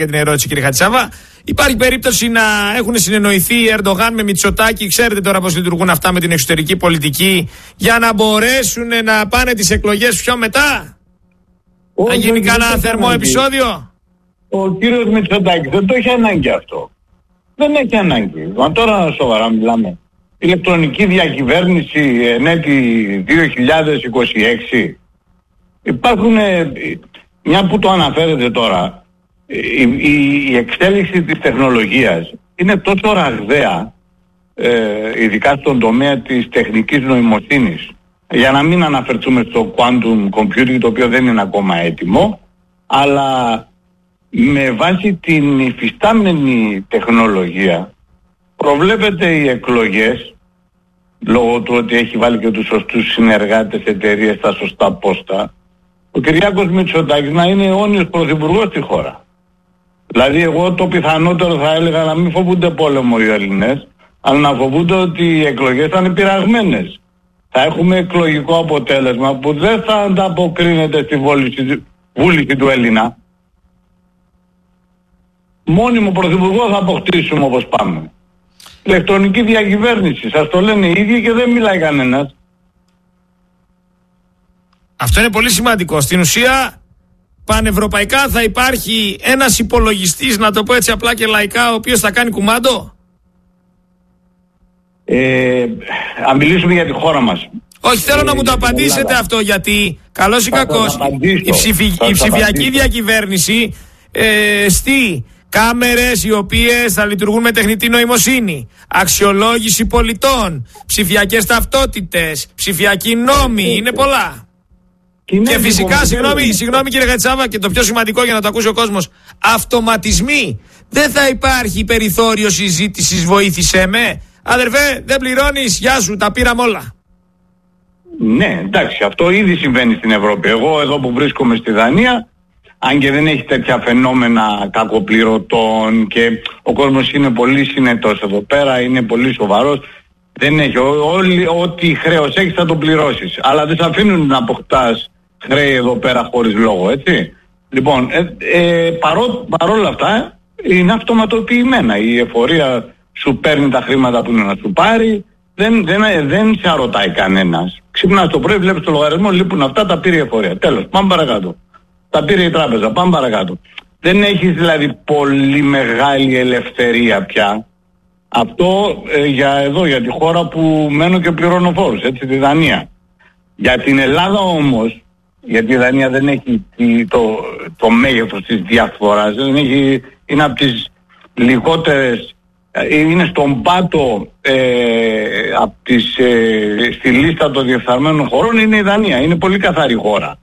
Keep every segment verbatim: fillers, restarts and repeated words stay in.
για την ερώτηση, κύριε Χατζησάβα. Υπάρχει περίπτωση να έχουν συνεννοηθεί Ερντογάν με Μητσοτάκη, ξέρετε τώρα πώς λειτουργούν αυτά με την εξωτερική πολιτική, για να μπορέσουν να πάνε τις εκλογές πιο μετά? Να γίνει κανένα θερμό επεισόδιο? Ο κύριος Μητσοτάκης δεν το έχει ανάγκη αυτό. Δεν έχει ανάγκη. Μα τώρα σοβαρά μιλάμε. Ηλεκτρονική διακυβέρνηση εν έτη δύο χιλιάδες είκοσι έξι. Υπάρχουν, μια που το αναφέρετε τώρα, η, η, η εξέλιξη της τεχνολογίας είναι τόσο ραγδαία, ε, ειδικά στον τομέα της τεχνικής νοημοσύνης, για να μην αναφερθούμε στο quantum computing, το οποίο δεν είναι ακόμα έτοιμο, αλλά με βάση την υφιστάμενη τεχνολογία προβλέπεται οι εκλογές, λόγω του ότι έχει βάλει και τους σωστούς συνεργάτες εταιρείες στα σωστά πόστα, ο Κυριάκος Μητσοτάκης να είναι αιώνιος πρωθυπουργός στη χώρα. Δηλαδή εγώ το πιθανότερο θα έλεγα να μην φοβούνται πόλεμο οι Έλληνες, αλλά να φοβούνται ότι οι εκλογές θα είναι πειραγμένες. Θα έχουμε εκλογικό αποτέλεσμα που δεν θα ανταποκρίνεται στη βούληση, βούληση του Έλληνα. Μόνιμο πρωθυπουργό θα αποκτήσουμε όπως πάμε. Ηλεκτρονική διακυβέρνηση, σας το λένε οι ίδιοι και δεν μιλάει κανένας. Αυτό είναι πολύ σημαντικό. Στην ουσία, πανευρωπαϊκά θα υπάρχει ένας υπολογιστής, να το πω έτσι απλά και λαϊκά, ο οποίος θα κάνει κουμάντο. Ε, αν μιλήσουμε για τη χώρα μας. Όχι, θέλω ε, να μου το απαντήσετε Ελλάδα. Αυτό, γιατί καλώς ή κακώς η, ψηφι, η ψηφιακή διακυβέρνηση ε, στη κάμερες οι οποίες θα λειτουργούν με τεχνητή νοημοσύνη, αξιολόγηση πολιτών, ψηφιακές ταυτότητες, ψηφιακοί νόμοι, είναι πολλά. Και, και φυσικά, συγγνώμη, συγγνώμη κύριε Χατζησάβα, και το πιο σημαντικό για να το ακούσει ο κόσμος, αυτοματισμοί. Δεν θα υπάρχει περιθώριο συζήτησης, βοήθησέ με. Αδερφέ, δεν πληρώνεις, γεια σου, τα πήραμε όλα. Ναι, εντάξει, αυτό ήδη συμβαίνει στην Ευρώπη. Εγώ εδώ που βρίσκομαι στη Δανία, αν και δεν έχει τέτοια φαινόμενα κακοπληρωτών και ο κόσμος είναι πολύ συνετός εδώ πέρα, είναι πολύ σοβαρός, δεν έχει, όλοι, ό,τι χρέος έχεις θα το πληρώσεις, αλλά δεν σε αφήνουν να αποκτάς χρέη εδώ πέρα χωρίς λόγο, έτσι. Λοιπόν, ε, ε, παρό, παρόλα αυτά είναι αυτοματοποιημένα, η εφορία σου παίρνει τα χρήματα που είναι να σου πάρει, δεν, δεν, δεν σε αρωτάει κανένας. Ξυπνάς το πρωί, βλέπεις το λογαριασμό, λείπουν αυτά, τα πήρε η εφορία, τέλος, πάμε παρακάτω. Τα πήρε η τράπεζα, πάμε παρακάτω. Δεν έχεις δηλαδή πολύ μεγάλη ελευθερία πια. Αυτό ε, για εδώ, για τη χώρα που μένω και πληρώνω φόρους, έτσι, τη Δανία. Για την Ελλάδα όμως, γιατί η Δανία δεν έχει το, το μέγεθος της διαφθοράς, δεν έχει, είναι από τις λιγότερες, είναι στον πάτο ε, από τις, ε, στη λίστα των διεφθαρμένων χωρών είναι η Δανία, είναι πολύ καθαρή χώρα.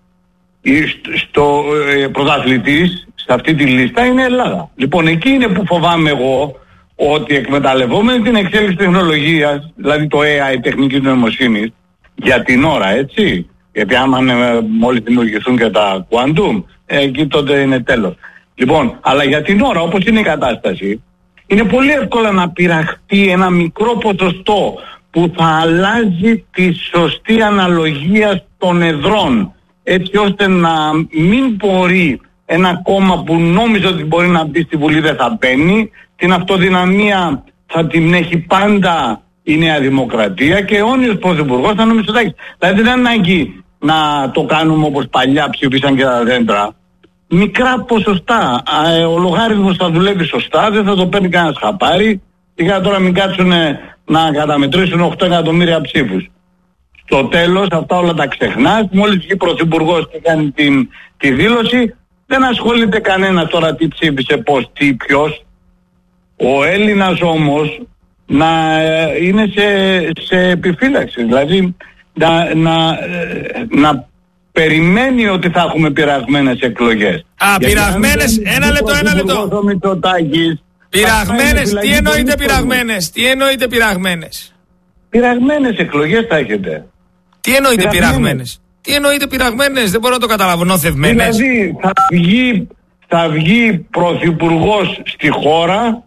Στο ε, πρωταθλητής, σε αυτή τη λίστα είναι η Ελλάδα. Λοιπόν, εκεί είναι που φοβάμαι εγώ ότι εκμεταλλευόμενοι την εξέλιξη τεχνολογίας, δηλαδή το έι άι, τεχνικής νοημοσύνης, για την ώρα, έτσι, γιατί άμα ε, μόλις δημιουργηθούν και τα quantum, ε, εκεί τότε είναι τέλος. Λοιπόν, αλλά για την ώρα, όπως είναι η κατάσταση, είναι πολύ εύκολο να πειραχτεί ένα μικρό ποσοστό που θα αλλάζει τη σωστή αναλογία των εδρών, έτσι ώστε να μην μπορεί ένα κόμμα που νόμιζε ότι μπορεί να μπει στη Βουλή δεν θα μπαίνει, την αυτοδυναμία θα την έχει πάντα η Νέα Δημοκρατία και αιώνιος πρωθυπουργός θα είναι ο Μητσοτάκης. Δηλαδή δεν είναι ανάγκη να το κάνουμε όπως παλιά ψήφισαν και τα δέντρα. Μικρά ποσοστά, ο λογάριθμος θα δουλεύει σωστά, δεν θα το παίρνει κανένας χαπάρι και για τώρα μην κάτσουν να καταμετρήσουν οκτώ εκατομμύρια ψήφους. Στο τέλος αυτά όλα τα ξεχνάς, μόλις βγει πρωθυπουργός και κάνει την, τη δήλωση, δεν ασχολείται κανένα τώρα τι ψήφισε, πώς, τι, ποιος. Ο Έλληνας όμως να ε, είναι σε, σε επιφύλαξη, δηλαδή να, να, ε, να περιμένει ότι θα έχουμε πειραγμένες εκλογές. Α, πειραγμένες, ένα λεπτό, ένα λεπτό. Πειραγμένες, τι εννοείται πειραγμένες, τι εννοείται πειραγμένες. Πειραγμένες εκλογές θα έχετε. Τι εννοείται πειραγμένες. Τι εννοείται πειραγμένες, δεν μπορώ να το καταλάβω, νοθευμένες. Δηλαδή θα βγει, θα βγει πρωθυπουργός στη χώρα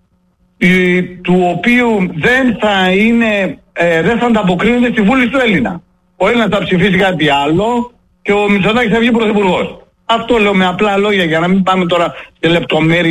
η, του οποίου δεν θα είναι, ε, δεν θα ανταποκρίνεται στη βούληση του Έλληνα. Ο Έλληνας θα ψηφίσει κάτι άλλο και ο Μητσοτάκης θα βγει πρωθυπουργός. Αυτό λέω με απλά λόγια για να μην πάμε τώρα σε λεπτομέρειες.